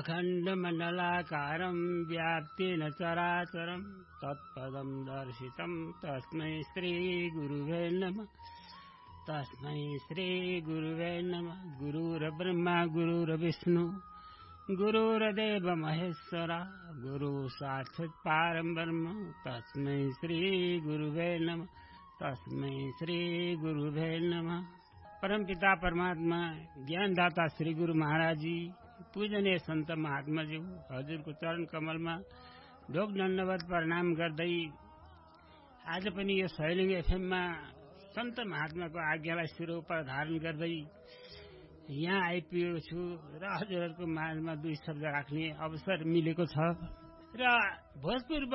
अखण्डमण्डलाकारं व्याप्तेन चराचरं तत्पदं दर्शितं तस्मै श्रीगुरुवे नमः। तस्मै श्रीगुरुवे नमः। गुरुर्ब्रह्मा गुरुर्विष्णु गुरुर्देव महेश्वरा गुरु साक्षात् परं ब्रह्म तस्मै श्रीगुरुवे नमः। तस्मै श्रीगुरुवे नमः। परमपिता परमात्मा ज्ञानदाता श्री गुरु महाराज जी, पूजनीय सन्त महात्माज्यू, हजुरको चरण कमलमा ढोक दण्डवत प्रणाम गर्दै आज पनि यो सैलिङ एफएममा सन्त महात्माको आज्ञालाई शिरोपर धारण गर्दै यहाँ आइपुगेको छु र हजुरहरूको माझमा दुई शब्द राख्ने अवसर मिलेको छ र भोजपुर